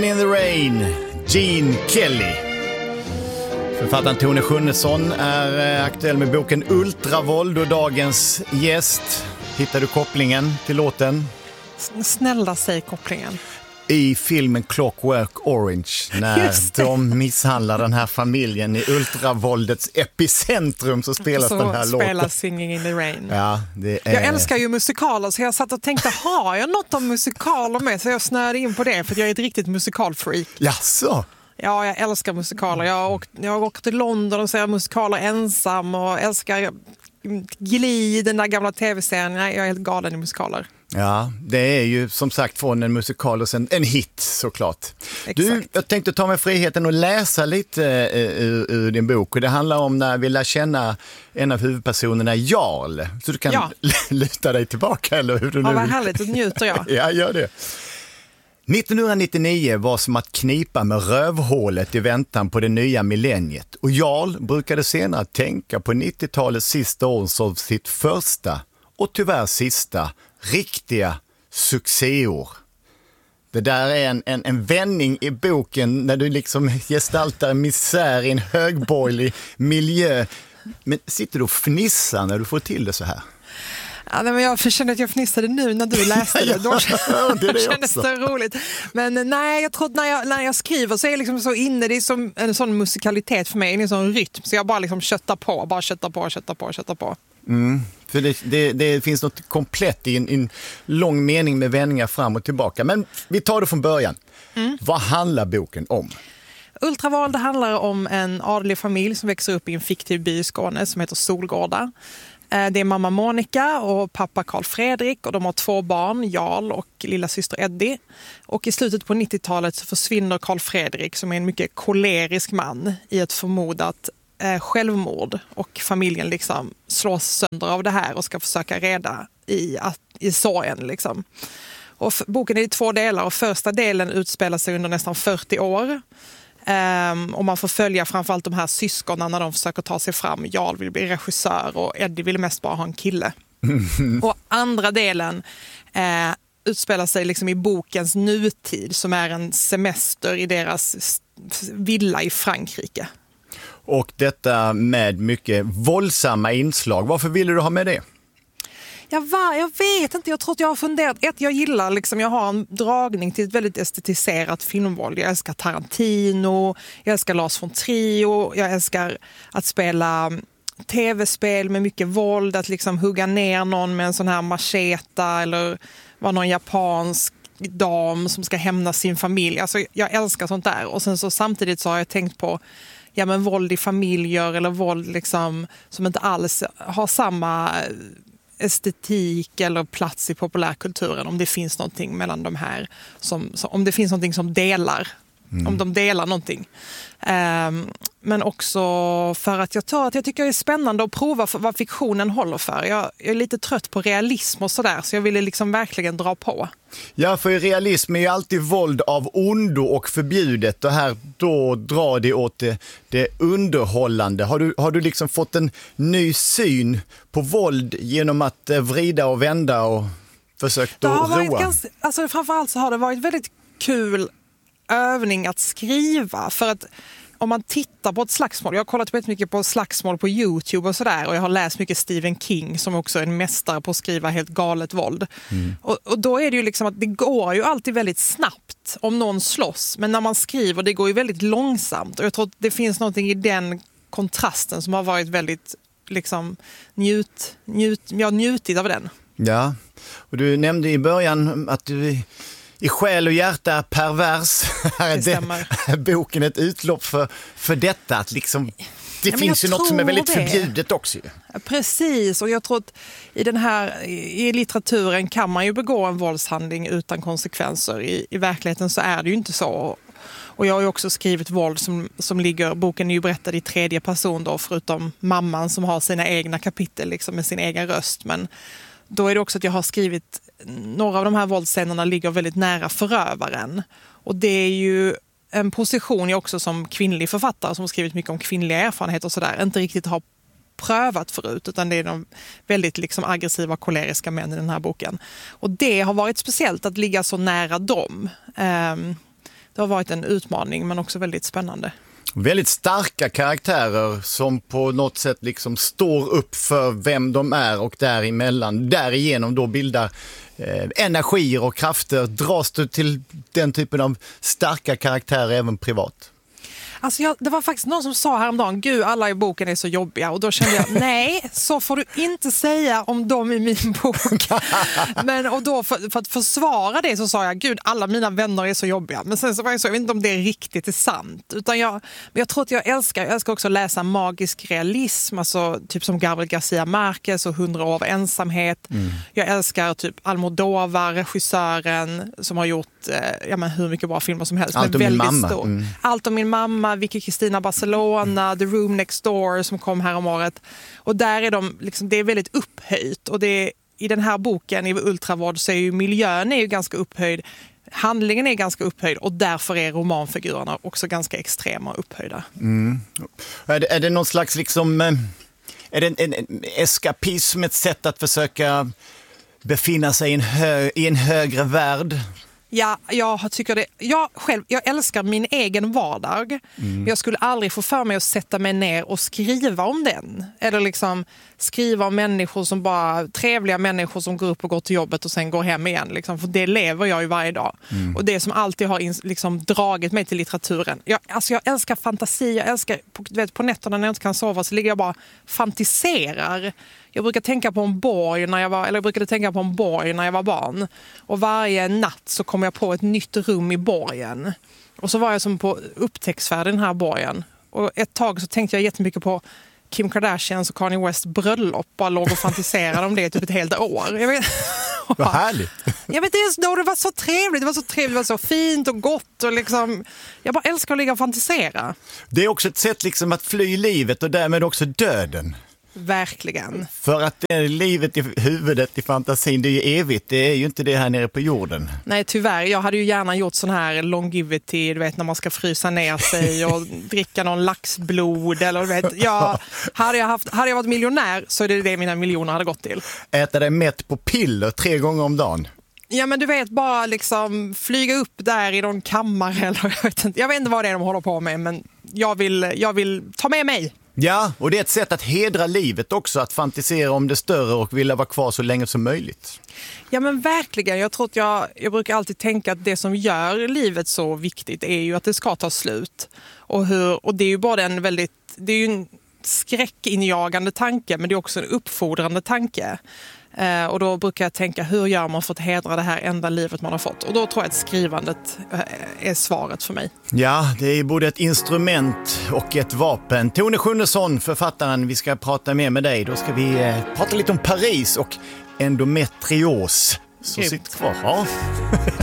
In the Rain, Gene Kelly. Författaren Tone Schunnesson är aktuell med boken Ultravåld och dagens gäst. Hittar du kopplingen till låten? Snälla, säg kopplingen. I filmen Clockwork Orange, när de misshandlar den här familjen i ultravåldets epicentrum, så spelas den här låten. Så spelas Singing in the Rain. Ja, det är... Jag älskar ju musikaler, så jag satt och tänkte, har jag något om musikaler med? Så jag snöade in på det, för jag är ett riktigt musikalfreak. Jaså? Ja, jag älskar musikaler. Jag har åkt till London och ser musikaler ensam och älskar Glee, den där gamla tv-serien. Jag är helt galen i musikaler. Ja, det är ju som sagt från en musikal och sen en hit såklart. Exakt. Du, jag tänkte ta mig friheten och läsa lite ur din bok. Och det handlar om när vi lär känna en av huvudpersonerna, Jarl. Så du kan luta dig tillbaka, eller hur du nu... Ja, vad härligt, då njuter jag. Ja, gör det. 1999 var som att knipa med rövhålet i väntan på det nya millenniet. Och Jarl brukade senare tänka på 90-talets sista år som sitt första och tyvärr sista riktiga succéår. Det där är en vändning i boken när du liksom gestaltar misär i en högborgerlig miljö. Men sitter du och fnissar när du får till det så här? Ja, men jag kände att jag fnissade nu när du läste det. Då kändes det roligt. Men nej, jag tror att när jag skriver så är jag liksom så inne, det är som en sån musikalitet för mig, en sån rytm. Så jag bara liksom köttar på. Mm. För det finns något komplett i en lång mening med vändningar fram och tillbaka. Men vi tar det från början. Vad handlar boken om? Ultravåld handlar om en adlig familj som växer upp i en fiktiv by i Skåne som heter Solgårda. Det är mamma Monica och pappa Carl Fredrik, och de har 2 barn, Jarl och lilla syster Eddie. Och i slutet på 90-talet så försvinner Carl Fredrik, som är en mycket kolerisk man, i ett förmodat självmord, och familjen liksom slås sönder av det här och ska försöka reda i sorgen liksom. Och boken är i 2 delar, och första delen utspelar sig under nästan 40 år. Och man får följa framförallt de här syskonen när de försöker ta sig fram. Jarl vill bli regissör och Eddie vill mest bara ha en kille. Och andra delen utspelar sig liksom i bokens nutid, som är en semester i deras villa i Frankrike. Och detta med mycket våldsamma inslag. Varför ville du ha med det? Jag vet inte, jag tror att jag har funderat. Jag gillar liksom, jag har en dragning till ett väldigt estetiserat filmvåld. Jag älskar Tarantino, jag älskar Lars von Trier, jag älskar att spela tv-spel med mycket våld, att liksom hugga ner någon med en sån här macheta, eller vara någon japansk dam som ska hämna sin familj. Alltså, jag älskar sånt där. Och sen så samtidigt så har jag tänkt på våld i familjer, eller våld liksom, som inte alls har samma estetik eller plats i populärkulturen, om det finns någonting mellan de här, om det finns någonting som delar, om de delar någonting. Men också för att jag tycker det är spännande att prova vad fiktionen håller för. Jag är lite trött på realism och sådär, så jag ville liksom verkligen dra på. Ja, för realism är ju alltid våld av ondo och förbjudet, och här då drar det åt det underhållande. Har du liksom fått en ny syn på våld genom att vrida och vända och försökt att roa? Framförallt så har det varit väldigt kul övning att skriva, för att om man tittar på ett slagsmål, jag har kollat väldigt mycket på slagsmål på YouTube och sådär, och jag har läst mycket Stephen King, som också är en mästare på att skriva helt galet våld. Och då är det ju liksom att det går ju alltid väldigt snabbt om någon slåss, men när man skriver, det går ju väldigt långsamt, och jag tror att det finns någonting i den kontrasten som har varit väldigt liksom njutit av den. Ja, och du nämnde i början att du i själ och hjärta pervers. Är boken ett utlopp för detta? Att liksom, det finns ju något som är väldigt förbjudet också. Precis, och jag tror att i litteraturen kan man ju begå en våldshandling utan konsekvenser. I verkligheten så är det ju inte så. Och jag har ju också skrivit våld som ligger, boken är ju berättad i 3:e person då, förutom mamman som har sina egna kapitel liksom, med sin egen röst. Men då är det också att jag har skrivit, några av de här våldsscenerna ligger väldigt nära förövaren. Och det är ju en position jag också som kvinnlig författare, som har skrivit mycket om kvinnliga erfarenheter och sådär, inte riktigt har prövat förut, utan det är de väldigt liksom aggressiva, koleriska män i den här boken. Och det har varit speciellt att ligga så nära dem. det har varit en utmaning men också väldigt spännande. Väldigt starka karaktärer som på något sätt liksom står upp för vem de är och därigenom då bildar energier och krafter. Dras du till den typen av starka karaktärer även privat? Alltså det var faktiskt någon som sa häromdagen, gud alla i boken är så jobbiga, och då kände jag, nej, så får du inte säga om dem i min bok. Och då för att försvara det så sa jag, gud alla mina vänner är så jobbiga. Men sen så var jag så, jag vet inte om det riktigt är sant. Utan jag tror att jag älskar också att läsa magisk realism, alltså typ som Gabriel García Márquez och 100 år av ensamhet. Jag älskar typ Almodóvar, regissören som har gjort hur mycket bra filmer som helst. Allt om min mamma. Allt om min mamma, Vicky Cristina Barcelona, The Room Next Door som kom här om året. Och där är de liksom, det är väldigt upphöjt. Och i den här boken, i Ultravård, så är ju miljön är ju ganska upphöjd. Handlingen är ganska upphöjd och därför är romanfigurerna också ganska extrema och upphöjda. Är det någon slags liksom, är det en eskapism, ett sätt att försöka befinna sig i en högre värld? Ja, jag tycker det. Jag älskar min egen vardag. Jag skulle aldrig få för mig att sätta mig ner och skriva om den. Eller liksom skriva om människor som bara, trevliga människor som går upp och går till jobbet och sen går hem igen. Liksom. För det lever jag ju varje dag. Och det som alltid har liksom dragit mig till litteraturen. Jag älskar fantasi, jag älskar, på nätterna när jag inte kan sova så ligger jag bara fantiserar. Jag brukade tänka på en borg när jag var barn. Och varje natt så kom jag på ett nytt rum i borgen. Och så var jag som på upptäcktsfärd i den här borgen. Och ett tag så tänkte jag jättemycket på Kim Kardashians och Kanye West bröllop. Bara låg och fantiserade om det typ ett helt år. Vad härligt. Jag vet inte, det var så trevligt. Det var så fint och gott. Och liksom, jag bara älskar att ligga och fantisera. Det är också ett sätt liksom att fly livet och därmed också döden. Verkligen. För att livet i huvudet, i fantasin, det är ju evigt. Det är ju inte det här nere på jorden. Nej, tyvärr. Jag hade ju gärna gjort sån här longevity, du vet, när man ska frysa ner sig och dricka någon laxblod. Eller, du vet, hade jag varit miljonär så är det mina miljoner hade gått till. Äta dig mätt på piller 3 gånger om dagen. Ja, men du vet, bara liksom flyga upp där i någon kammare. Eller, jag vet inte vad det är de håller på med, men jag vill ta med mig. Ja, och det är ett sätt att hedra livet också, att fantisera om det större och vilja vara kvar så länge som möjligt. Ja, men verkligen. Jag tror att jag brukar alltid tänka att det som gör livet så viktigt är ju att det ska ta slut. Och det är ju bara det är ju en skräckinjagande tanke, men det är också en uppfordrande tanke. Och då brukar jag tänka, hur gör man för att hedra det här enda livet man har fått? Och då tror jag att skrivandet är svaret för mig. Ja, det är både ett instrument och ett vapen. Tone Schunnesson, författaren, vi ska prata mer med dig. Då ska vi prata lite om Paris och endometrios. Så sitt kvar. Ja.